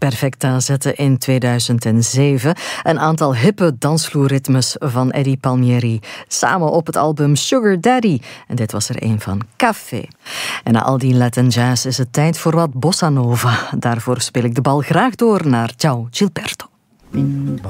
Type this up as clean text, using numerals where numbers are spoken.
Perfecta zette in 2007 een aantal hippe dansvloerritmes van Eddie Palmieri samen op het album Sugar Daddy. En dit was er een van Café. En na al die Latin jazz is het tijd voor wat bossa nova. Daarvoor speel ik de bal graag door naar Ciao Gilberto.